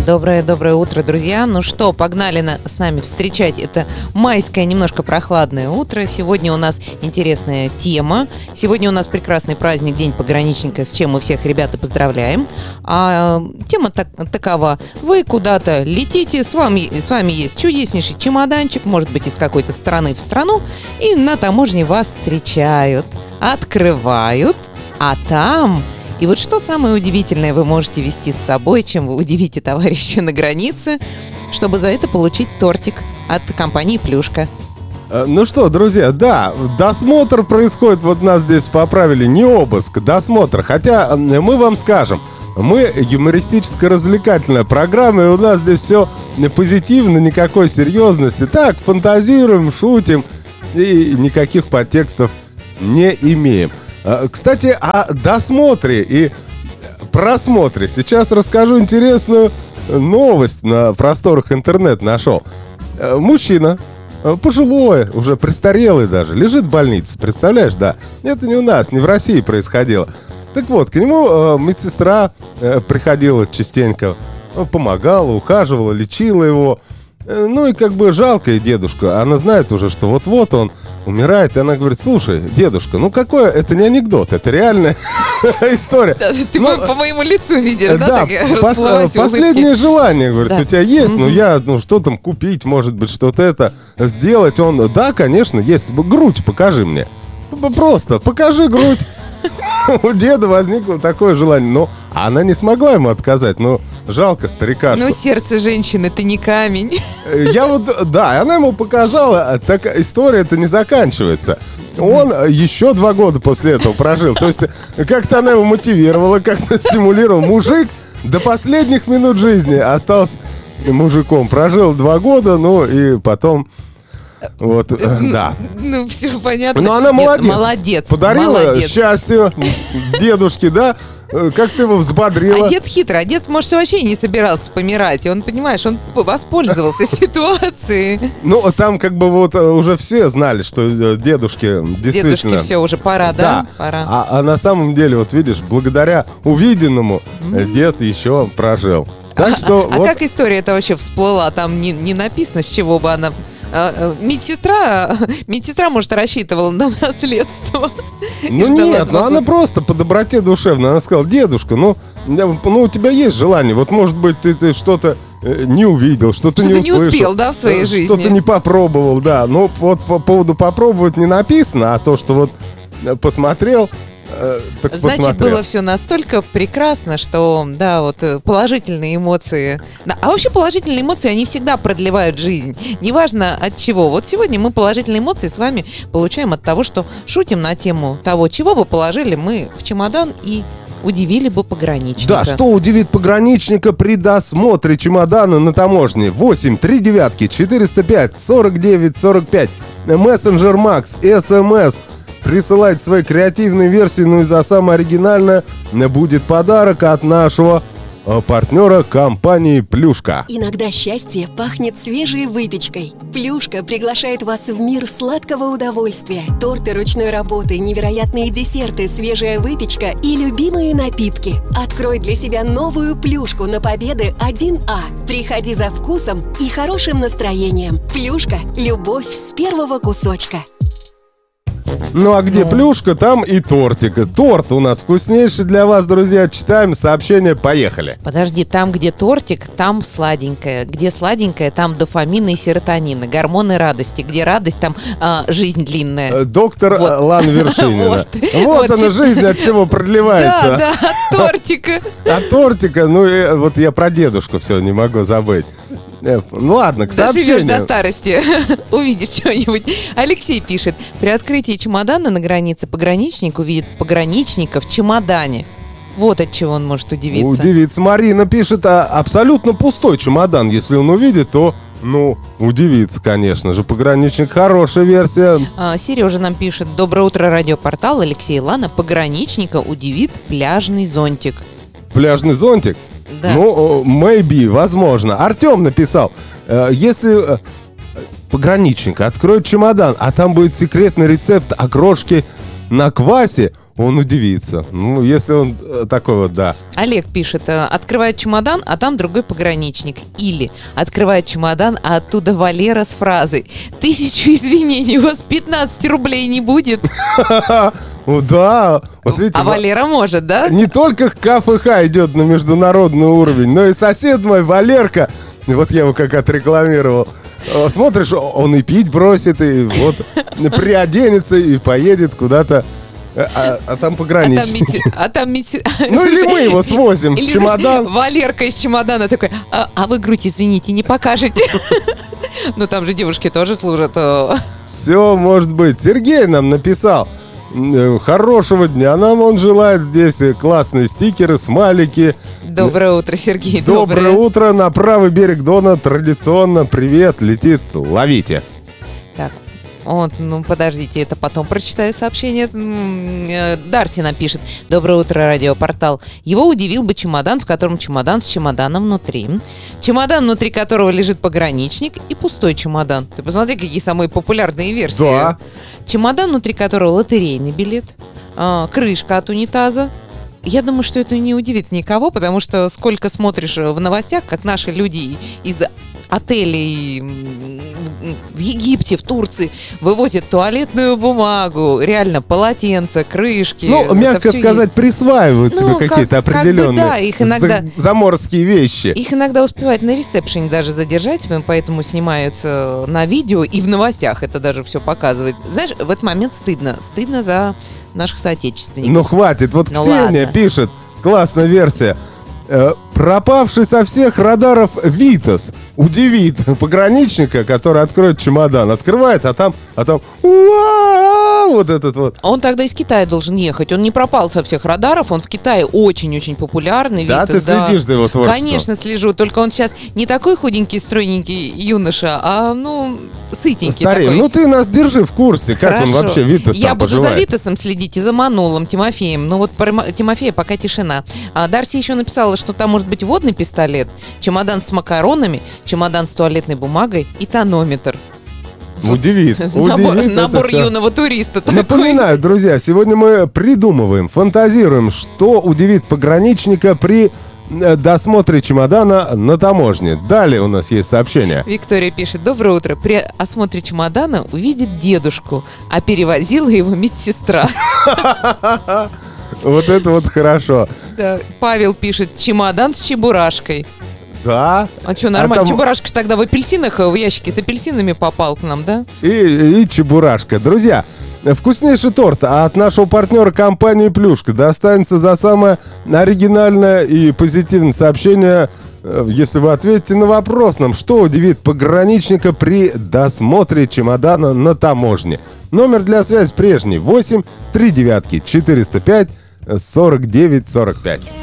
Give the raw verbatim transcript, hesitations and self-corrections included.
Доброе-доброе утро, друзья. Ну что, погнали на, с нами встречать это майское, немножко прохладное утро. Сегодня у нас интересная тема. Сегодня у нас прекрасный праздник, День пограничника, с чем мы всех, ребята, поздравляем. А тема так, такова. Вы куда-то летите, с вами, с вами есть чудеснейший чемоданчик, может быть, из какой-то страны в страну, и на таможне вас встречают, открывают, а там... И вот что самое удивительное вы можете везти с собой, чем вы удивите товарища на границе, чтобы за это получить тортик от компании «Плюшка». Ну что, друзья, да, досмотр происходит, вот нас здесь поправили, не обыск, досмотр. Хотя мы вам скажем, мы юмористическо-развлекательная программа, и у нас здесь все позитивно, никакой серьезности. Так, фантазируем, шутим, и никаких подтекстов не имеем. Кстати, о досмотре и просмотре. Сейчас расскажу интересную новость, на просторах интернета нашел. Мужчина, пожилой, уже престарелый даже, лежит в больнице, представляешь, да? Это не у нас, не в России происходило. Так вот, к нему медсестра приходила частенько, помогала, ухаживала, лечила его. Ну и как бы жалко дедушку. Она знает уже, что вот-вот он умирает. И она говорит: слушай, дедушка, ну какое, это не анекдот, это реальная история. Ты по моему лицу видишь, да? Да, последнее желание, говорит, у тебя есть? Ну я, ну что там купить, может быть, что-то это сделать. Он, да, конечно, есть. Грудь покажи мне. Просто покажи грудь. У деда возникло такое желание. Но она не смогла ему отказать. Ну, жалко старикашку. Ну, сердце женщины-то не камень. Я вот, да, она ему показала. Так история-то не заканчивается. Он еще два года после этого прожил. То есть, как-то она его мотивировала, как-то стимулировала. Мужик до последних минут жизни остался мужиком. Прожил два года, ну, и потом... Вот, да. Ну, все понятно. Но она молодец. Нет, молодец. Подарила молодец. счастье дедушке, да? Как ты его взбодрила. А дед хитрый. А дед, может, вообще не собирался помирать. И он, понимаешь, он воспользовался ситуацией. Ну, там как бы вот уже все знали, что дедушке действительно... Дедушке все, уже пора, да? Да. Пора. А, а на самом деле, вот видишь, благодаря увиденному mm-hmm. дед еще прожил. Так а, что а, вот... а как история-то вообще всплыла? Там не, не написано, с чего бы она... Медсестра, медсестра, может, рассчитывала на наследство. Ну нет, ну она просто по доброте душевной. Она сказала: дедушка, ну, ну у тебя есть желание. Вот, может быть, ты, ты что-то не увидел, что-то, что-то не услышал. не успел, да, в своей жизни. Что-то не попробовал, да. Но вот по поводу попробовать не написано, а то, что вот посмотрел... Так Значит, посмотрел. Было все настолько прекрасно, что, да, вот положительные эмоции. А вообще положительные эмоции, они всегда продлевают жизнь. Неважно от чего. Вот сегодня мы положительные эмоции с вами получаем от того, что шутим на тему того, чего бы положили мы в чемодан и удивили бы пограничника. Да, что удивит пограничника при досмотре чемодана на таможне? восемь три девятки четыреста пять сорок девять сорок пять. Мессенджер Макс, СМС. Присылайте свои креативные версии, ну и за самое оригинальное будет подарок от нашего партнера компании «Плюшка». Иногда счастье пахнет свежей выпечкой. «Плюшка» приглашает вас в мир сладкого удовольствия. Торты ручной работы, невероятные десерты, свежая выпечка и любимые напитки. Открой для себя новую «Плюшку» на Победы один А. Приходи за вкусом и хорошим настроением. «Плюшка» – любовь с первого кусочка. Ну а где плюшка, там и тортик. Торт у нас вкуснейший для вас, друзья. Читаем сообщение, поехали. Подожди, там, где тортик, там сладенькое. Где сладенькое, там дофамины и серотонины, гормоны радости. Где радость, там а, жизнь длинная. Доктор вот. Лана Вершинина. Вот, вот она, жизнь от чего продлевается. Да, да, от тортика. От тортика, ну и вот я про дедушку все не могу забыть. Ну ладно, к сообщению. Доживешь до старости, увидишь что-нибудь. Алексей пишет: при открытии чемодана на границе пограничник увидит пограничника в чемодане. Вот от чего он может удивиться. Удивиться. Марина пишет: а абсолютно пустой чемодан. Если он увидит, то, ну, удивится, конечно же. Пограничник — хорошая версия. А, Сережа нам пишет: доброе утро, радиопортал. Алексей и Лана, пограничника удивит пляжный зонтик. Пляжный зонтик? Да. Ну, maybe, возможно. Артем написал: если пограничник откроет чемодан, а там будет секретный рецепт окрошки на квасе, он удивится. Ну, если он э, такой вот, да. Олег пишет, э, открывает чемодан, а там другой пограничник. Или открывает чемодан, а оттуда Валера с фразой: «Тысячу извинений, у вас пятнадцать рублей не будет». О, да. Вот видите, А Валера может, да? не только КФХ идет на международный уровень, но и сосед мой Валерка, вот я его как отрекламировал, смотришь, он и пить бросит, и вот приоденется, и поедет куда-то, а, а там пограничники. А там мети... Ну или мы его свозим в Или, чемодан. знаешь, Валерка из чемодана такой: а, а вы грудь, извините, не покажете. Ну там же девушки тоже служат. Все может быть. Сергей нам написал: хорошего дня нам он желает. Здесь классные стикеры, смайлики. Доброе утро, Сергей. Доброе, Доброе утро. На правый берег Дона традиционно привет летит. Ловите. Так, вот, ну подождите, это потом прочитаю сообщение. Дарси напишет: доброе утро, радиопортал. Его удивил бы чемодан, в котором чемодан с чемоданом внутри. Чемодан, внутри которого лежит пограничник, и пустой чемодан. Ты посмотри, какие самые популярные версии. Да. Чемодан, внутри которого лотерейный билет, э, крышка от унитаза. Я думаю, что это не удивит никого, потому что сколько смотришь в новостях, как наши люди из отелей в Египте, в Турции вывозят туалетную бумагу, реально полотенца, крышки. Ну, мягко сказать, есть. Присваивают ну, себе какие-то как, определенные как бы, да, их иногда, заморские вещи. Их иногда успевают на ресепшене даже задержать, поэтому снимаются на видео, и в новостях это даже все показывает. Знаешь, в этот момент стыдно. Стыдно за наших соотечественников. Ну, хватит. Вот ну, Ксения ладно. Пишет, классная версия. Пропавший со всех радаров Витас удивит пограничника, который откроет чемодан. Открывает, а там, а там вот этот вот. Он тогда из Китая должен ехать. Он не пропал со всех радаров. Он в Китае очень-очень популярный. Да, Витас, ты да. следишь за его творчеством? Конечно, слежу. Только он сейчас не такой худенький, стройненький юноша, а, ну, сытенький Старей. такой. Ну, ты нас держи в курсе. Как Хорошо. Он вообще, Витас, Я буду поживает? За Витасом следить и за Манулом, Тимофеем. Ну, вот про Тимофея пока тишина. А Дарси еще написала, что там может быть водный пистолет, чемодан с макаронами, чемодан с туалетной бумагой и тонометр. Удивит. Набор, удивит набор юного туриста такой. Напоминаю, друзья, сегодня мы придумываем, фантазируем, что удивит пограничника при досмотре чемодана на таможне. Далее у нас есть сообщение. Виктория пишет: доброе утро. При осмотре чемодана увидит дедушку, а перевозила его медсестра. Вот это вот хорошо. Да. Павел пишет: чемодан с чебурашкой. Да. А что, нормально? А там... Чебурашка тогда в апельсинах, в ящике с апельсинами попал к нам, да? И, и чебурашка. Друзья, вкуснейший торт от нашего партнера компании «Плюшка» достанется за самое оригинальное и позитивное сообщение, если вы ответите на вопрос нам, что удивит пограничника при досмотре чемодана на таможне. Номер для связи прежний: восемь три девятки четыреста пять сорок девять сорок пять.